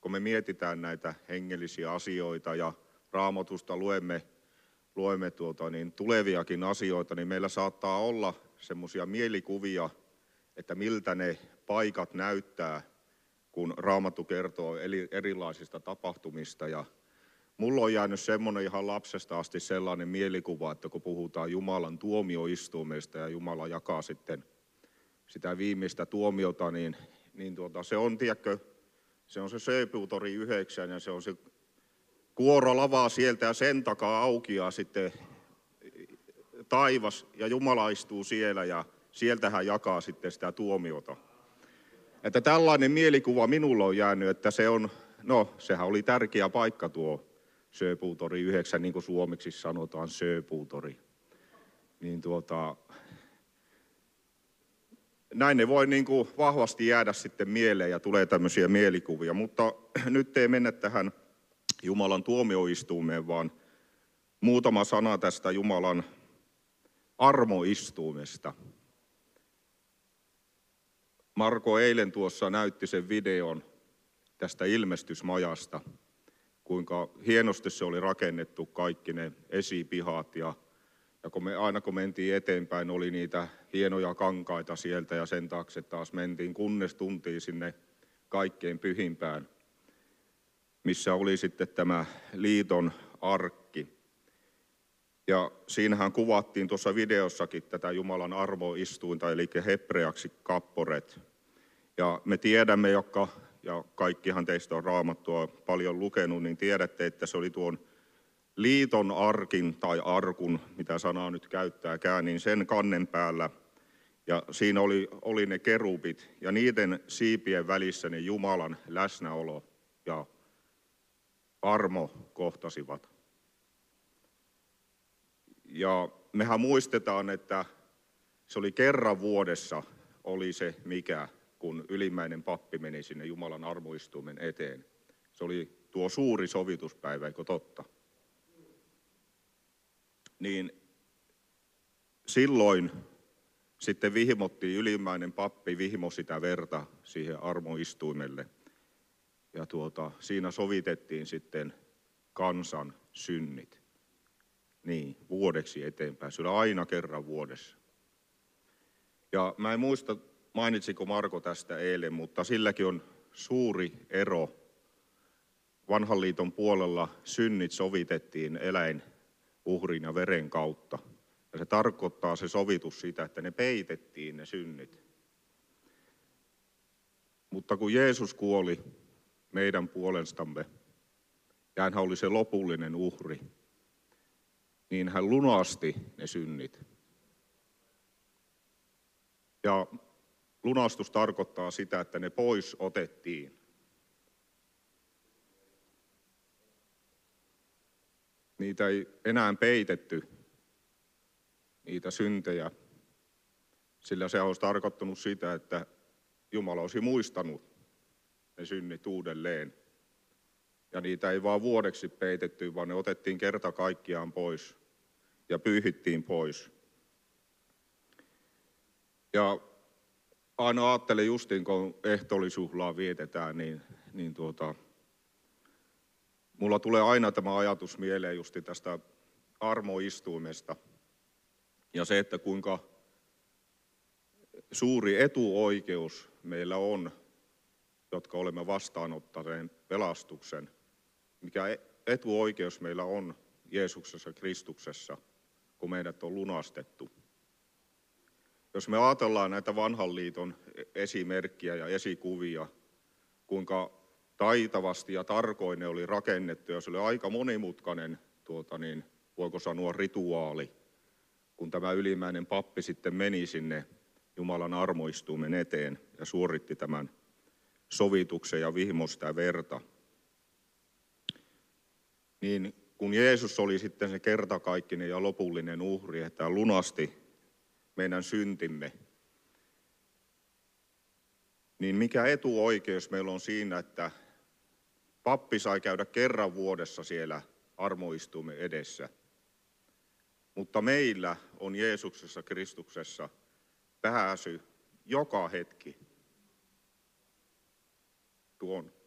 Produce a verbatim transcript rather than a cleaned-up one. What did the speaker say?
kun me mietitään näitä hengellisiä asioita ja Raamatusta luemme, luemme tuota, niin tuleviakin asioita, niin meillä saattaa olla semmoisia mielikuvia, että miltä ne paikat näyttää, kun Raamattu kertoo erilaisista tapahtumista. Ja mulla on jäänyt semmoinen ihan lapsesta asti sellainen mielikuva, että kun puhutaan Jumalan tuomioistuimesta ja Jumala jakaa sitten sitä viimeistä tuomiota, niin, niin tuota, se on, tiedätkö, se on se Sepultori yhdeksän ja se on se kuoro lavaa sieltä ja sen takaa aukeaa sitten taivas ja Jumala istuu siellä ja sieltä hän jakaa sitten sitä tuomiota. Että tällainen mielikuva minulla on jäänyt, että se on, no sehän oli tärkeä paikka tuo Sepultori yhdeksän, niin kuin suomeksi sanotaan Sepultori. Niin tuota, näin ne voi niin kuin vahvasti jäädä sitten mieleen ja tulee tämmöisiä mielikuvia, mutta nyt ei mennä tähän Jumalan tuomioistuimeen, vaan muutama sana tästä Jumalan armoistuimesta. Marko eilen tuossa näytti sen videon tästä ilmestysmajasta, kuinka hienosti se oli rakennettu, kaikki ne esipihat ja, ja kun me, aina kun mentiin eteenpäin, oli niitä hienoja kankaita sieltä ja sen taakse taas mentiin, kunnes tuntiin sinne kaikkein pyhimpään, missä oli sitten tämä liiton arkki. Ja siinähän kuvattiin tuossa videossakin tätä Jumalan armoistuinta, eli hebreaksi kapporet. Ja me tiedämme, jotka, ja kaikkihan teistä on Raamattua paljon lukenut, niin tiedätte, että se oli tuon liiton arkin tai arkun, mitä sanaa nyt käyttääkään, niin sen kannen päällä. Ja siinä oli, oli ne kerubit ja niiden siipien välissä ne Jumalan läsnäolo ja armo kohtasivat. Ja mehän muistetaan, että se oli kerran vuodessa oli se mikä, kun ylimmäinen pappi meni sinne Jumalan armoistuimen eteen. Se oli tuo suuri sovituspäivä, eikö totta? Niin silloin sitten vihmottiin, ylimmäinen pappi vihmo sitä verta siihen armoistuimelle. Ja tuota, siinä sovitettiin sitten kansan synnit. Niin, vuodeksi eteenpäin. Se oli aina kerran vuodessa. Ja mä en muista, mainitsiko Marko tästä eilen, mutta silläkin on suuri ero. Vanhan liiton puolella synnit sovitettiin eläinuhrin ja veren kautta. Ja se tarkoittaa se sovitus sitä, että ne peitettiin ne synnit. Mutta kun Jeesus kuoli meidän puolestamme, ja hän oli se lopullinen uhri, niin hän lunasti ne synnit. Ja lunastus tarkoittaa sitä, että ne pois otettiin. Niitä ei enää peitetty, niitä syntejä, sillä se olisi tarkoittanut sitä, että Jumala olisi muistanut ne synnit uudelleen. Ja niitä ei vaan vuodeksi peitetty, vaan ne otettiin kerta kaikkiaan pois ja pyyhittiin pois. Ja aina ajattelen justiin, kun ehtoollisuuslaa vietetään, niin, niin tuota, mulla tulee aina tämä ajatus mieleen justi tästä armoistuimesta. Ja se, että kuinka suuri etuoikeus meillä on, jotka olemme vastaanottaneen pelastuksen. Mikä etuoikeus meillä on Jeesuksessa Kristuksessa, kun meidät on lunastettu. Jos me ajatellaan näitä vanhan liiton esimerkkiä ja esikuvia, kuinka taitavasti ja tarkoin ne oli rakennettu, ja se oli aika monimutkainen, tuota niin, voiko sanoa rituaali, kun tämä ylimmäinen pappi sitten meni sinne Jumalan armoistuimen eteen ja suoritti tämän sovituksen ja vihmoi sitä verta. Niin kun Jeesus oli sitten se kertakaikkinen ja lopullinen uhri, että hän lunasti meidän syntimme, niin mikä etuoikeus meillä on siinä, että pappi sai käydä kerran vuodessa siellä armoistuimen edessä. Mutta meillä on Jeesuksessa Kristuksessa pääsy joka hetki tuon